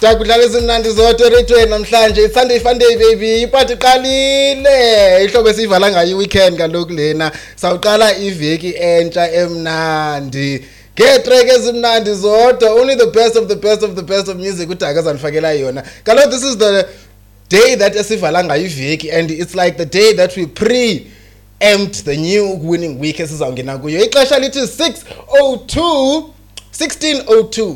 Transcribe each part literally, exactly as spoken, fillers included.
Takudlala izimnandi zonke eRadio namhlanje Sunday Funday baby iphathi qalile ihlobo esivala ngayo weekend kaloku lena sawuqala iveki entsha emnandi Getrek ezimnandi zodwa only the best of the best of the best of music uDaka azanifakela yona kaloku this is the day that esivala ngayo iveki and it's like the day that we pre empt the new winning week esizawungena kuyo ixesha lithi six oh two sixteen oh two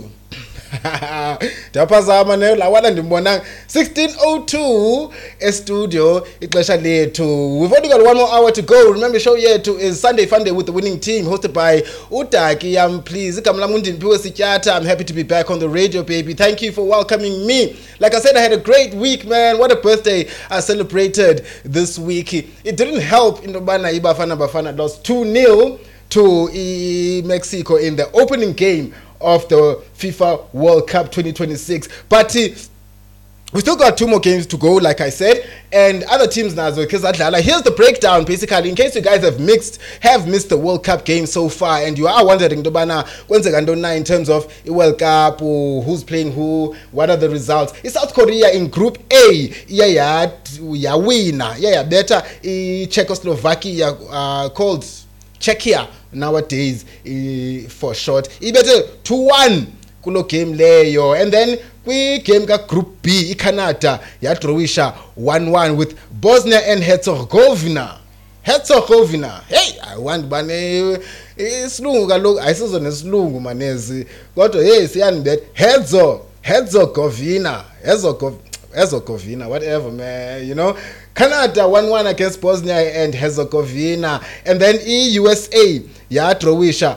Daphazama ne lawana ndimbona sixteen oh two e-studio ixesha lethu. We've only got one more hour to go. Remember show yethu is Sunday Funday with the winning team hosted by Udaki. Yam please igama lami Ndimpiwe Sityata. I'm happy to be back on the radio baby. Thank you for welcoming me. Like I said, I had a great week, man. What a birthday I celebrated this week. It didn't help in Bana Ibafana Bafana lost two nil to e Mexico in the opening game of the FIFA World Cup twenty twenty-six, but uh, we still got two more games to go, like I said, and other teams now. Here's the breakdown, basically, in case you guys have mixed, have missed the World Cup game so far, and you are wondering, Dobana, in terms of the World Cup, or who's playing who, what are the results? It's South Korea in Group A, yeah, yeah, yeah, winner, yeah, yeah, better, Czechoslovakia, uh, called Czechia nowadays uh, for short. Ibete two one kulo game leyo, and then we game ka Group B iCanada yadrowisha one one with Bosnia and Herzegovina. Herzegovina. Hey, I want bane isilungu kaloku ayisizo nesilungu manezi. Kodwa hey siyanibet Herzo Herzegovina. Herzegovina. Herzegovina, whatever, man, you know. Canada one one against Bosnia and Herzegovina, and then U S A ya drowisha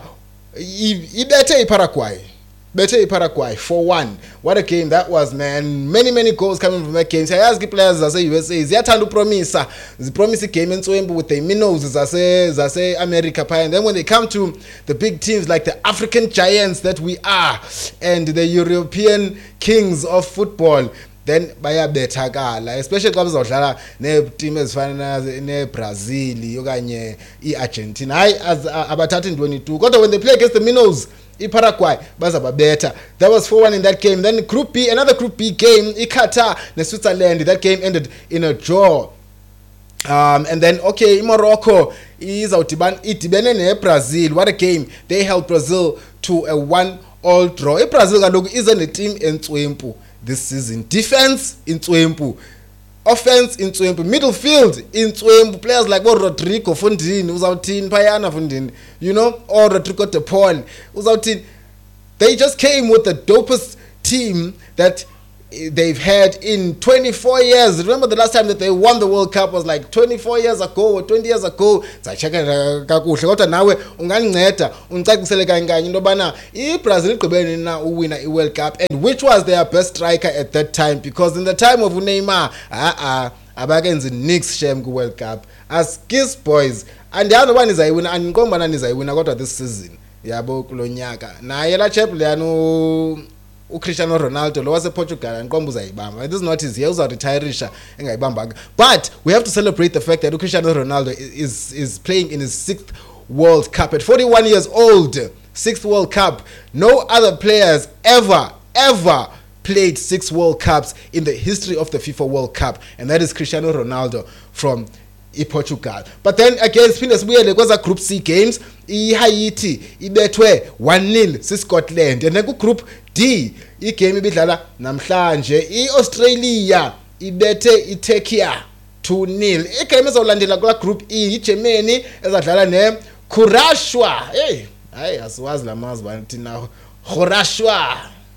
ibethe Paraguay. Better Paraguay four one. What a game that was, man. Many many goals coming from that game. So I ask the players as a U S A ziyathanda upromisa. Zipromise game entswembu with the minnows zase zase America pie, and then when they come to the big teams like the African giants that we are and the European kings of football, then bayabethakala, especially xa bezodlala ne-team ezifana ne-Brazil okanye i-Argentina. Hayi abathathi ntweni-two, kodwa when they play against the minnows i-Paraguay bazababetha. That was four one in that game. Then Group B, another Group B game, i-Qatar ne-Switzerland. That game ended in a draw. Um, and then, okay, Morocco is idibene ne-Brazil. What a game. They held Brazil to a one all draw. I-Brazil kaloku is a team entswempu this season. Defense in Twempu, offense in Twempu, midfield in Twempu. Players like oh, Rodrigo Fundin, who's out in Payana Fundin, you know, or Rodrigo De Paul, who's out in. They just came with the dopest team that they've had in twenty-four years. Remember the last time that they won the World Cup was like twenty-four years ago or twenty years ago. Sacheka kakuhle kodwa nawe unganceda uncacisele kanganye into bana iBrazil igqibene na uwina iWorld Cup, and which was their best striker at that time, because in the time of Neymar ah ah abakenzi nix shem ku World Cup as Kiss boys, and the other one is ayiwina anikombana nizayibona kodwa this season yabo kulonyaka naye la chap leyano Cristiano Ronaldo lo wase Portugal anqomba uzayibamba. This is not his year, uzaretirisha engayibambanga. But we have to celebrate the fact that Cristiano Ronaldo is is playing in his sixth World Cup at forty-one years old. Sixth World Cup. No other players ever ever played six World Cups in the history of the FIFA World Cup, and that is Cristiano Ronaldo from Portugal. But then again, Spinners Weird was a Group C games. I Haiti ibethwe one nil si Scotland, and then Group D I game ibidlala namhlanje iAustralia ibethe iTurkey two nil. I game ezawulandela kula Group E iGermany ezadlala ne Croatia. Hey, hayi asiwazi lamazi bathi na Croatia.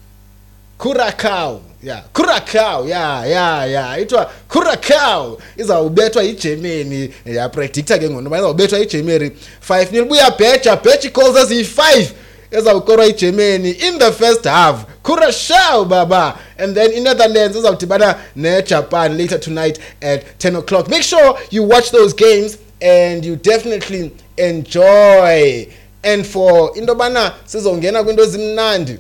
Curacao, yeah, Curacao, yeah, yeah, yeah. Itwa Curacao izawubethwa iGermany. Yeah, predictor ke ngono izawubethwa iGermany five nil. Buya betcha, betcha calls us i five ezawukora iGermany in the first half. Curacao baba, and then in Netherlands izawudibana neJapan later tonight at ten o'clock. Make sure you watch those games and you definitely enjoy. And for indobana sizongena kwinto zimnandi,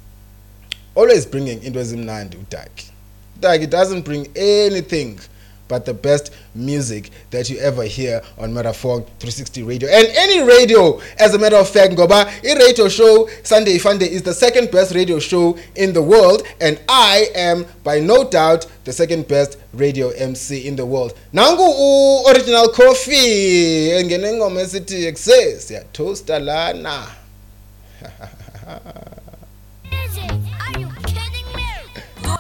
always bringing into Zimnandi Udaki. Udaki doesn't bring anything but the best music that you ever hear on Marathon three sixty Radio. And any radio, as a matter of fact, Ngoba, a radio show, Sunday Funday, is the second best radio show in the world, and I am, by no doubt, the second best radio M C in the world. Nangu u original coffee, engene ngoma esithi excess, ya toaster lana.